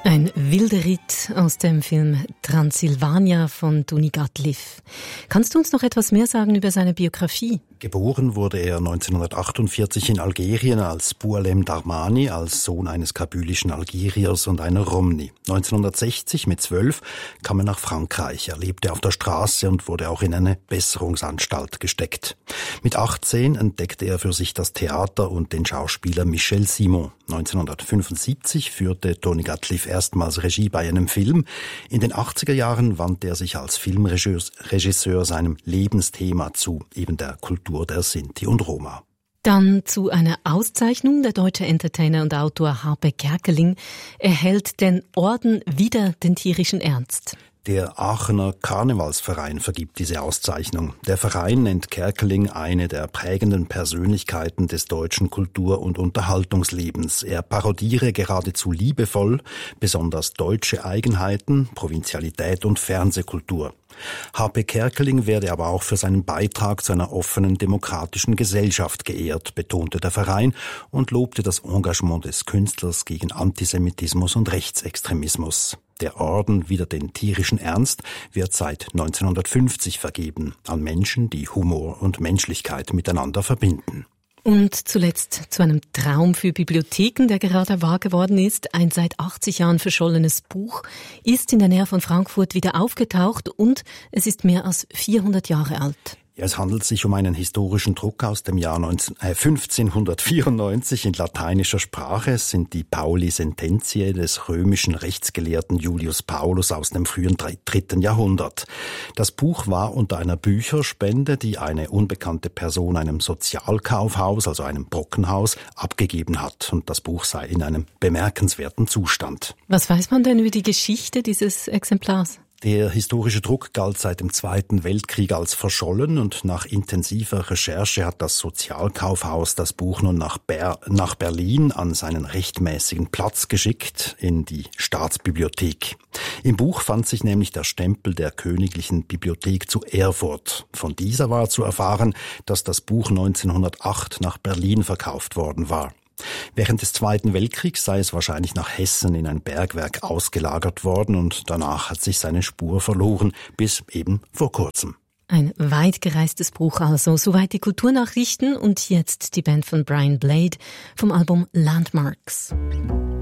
Ein wilder Ritt aus dem Film Transylvania von Tony Gatliff. Kannst du uns noch etwas mehr sagen über seine Biografie? Geboren wurde er 1948 in Algerien als Boualem Darmani, als Sohn eines kabylischen Algeriers und einer Romni. 1960 mit 12 kam er nach Frankreich. Er lebte auf der Straße und wurde auch in eine Besserungsanstalt gesteckt. Mit 18 entdeckte er für sich das Theater und den Schauspieler Michel Simon. 1975 führte Tony Gatliff erstmals Regie bei einem Film. In den 80er Jahren wandte er sich als Filmregisseur seinem Lebensthema zu, eben der Kultur der Sinti und Roma. Dann zu einer Auszeichnung. Der deutsche Entertainer und Autor Harpe Kerkeling erhält den Orden wider den tierischen Ernst. Der Aachener Karnevalsverein vergibt diese Auszeichnung. Der Verein nennt Kerkeling eine der prägenden Persönlichkeiten des deutschen Kultur- und Unterhaltungslebens. Er parodiere geradezu liebevoll besonders deutsche Eigenheiten, Provinzialität und Fernsehkultur. Harpe Kerkeling werde aber auch für seinen Beitrag zu einer offenen demokratischen Gesellschaft geehrt, betonte der Verein und lobte das Engagement des Künstlers gegen Antisemitismus und Rechtsextremismus. Der Orden wider den tierischen Ernst wird seit 1950 vergeben an Menschen, die Humor und Menschlichkeit miteinander verbinden. Und zuletzt zu einem Traum für Bibliotheken, der gerade wahr geworden ist. Ein seit 80 Jahren verschollenes Buch ist in der Nähe von Frankfurt wieder aufgetaucht und es ist mehr als 400 Jahre alt. Ja, es handelt sich um einen historischen Druck aus dem Jahr 1594 in lateinischer Sprache. Es sind die Pauli Sententiae des römischen Rechtsgelehrten Julius Paulus aus dem frühen 3. Jahrhundert. Das Buch war unter einer Bücherspende, die eine unbekannte Person einem Sozialkaufhaus, also einem Brockenhaus, abgegeben hat. Und das Buch sei in einem bemerkenswerten Zustand. Was weiß man denn über die Geschichte dieses Exemplars? Der historische Druck galt seit dem Zweiten Weltkrieg als verschollen und nach intensiver Recherche hat das Sozialkaufhaus das Buch nun nach Berlin an seinen rechtmäßigen Platz geschickt, in die Staatsbibliothek. Im Buch fand sich nämlich der Stempel der Königlichen Bibliothek zu Erfurt. Von dieser war zu erfahren, dass das Buch 1908 nach Berlin verkauft worden war. Während des Zweiten Weltkriegs sei es wahrscheinlich nach Hessen in ein Bergwerk ausgelagert worden und danach hat sich seine Spur verloren, bis eben vor kurzem. Ein weit gereistes Buch also. Soweit die Kulturnachrichten und jetzt die Band von Brian Blade vom Album Landmarks.